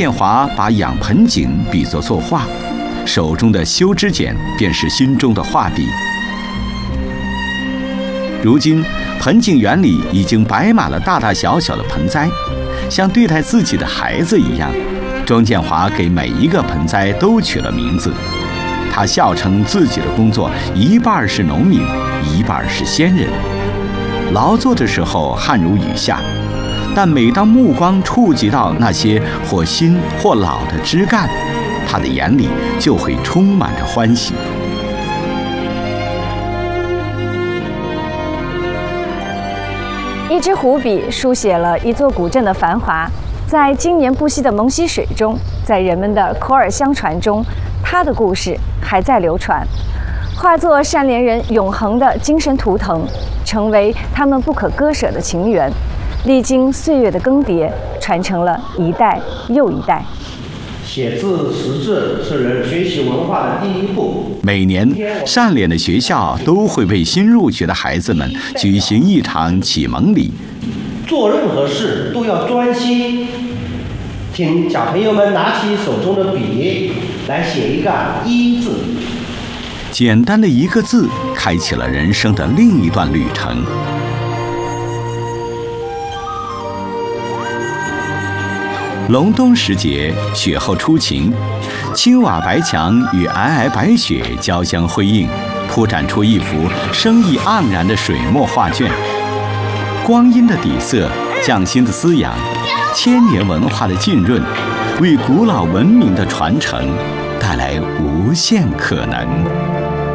建华把养盆景比作作画，手中的修枝剪便是心中的画笔。如今，盆景园里已经摆满了大大小小的盆栽，像对待自己的孩子一样。庄建华给每一个盆栽都取了名字。他笑称自己的工作一半是农民，一半是仙人。劳作的时候汗如雨下，但每当目光触及到那些或新或老的枝干，他的眼里就会充满着欢喜。 一支湖笔书写了一座古镇的繁华，在经年不息的蒙溪水中，在人们的口耳相传中，他的故事还在流传，化作善连人永恒的精神图腾，成为他们不可割舍的情缘，历经岁月的更迭，传承了一代又一代。 写字识字是人学习文化的第一步。 每年，善脸的学校都会为新入学的孩子们举行一场启蒙礼。 做任何事都要专心，请小朋友们拿起手中的笔来写一个“一”字。 简单的一个字，开启了人生的另一段旅程。隆冬时节，雪后初晴，青瓦白墙与皑皑白雪交相辉映，铺展出一幅生意盎然的水墨画卷。光阴的底色，匠心的滋养，千年文化的浸润，为古老文明的传承带来无限可能。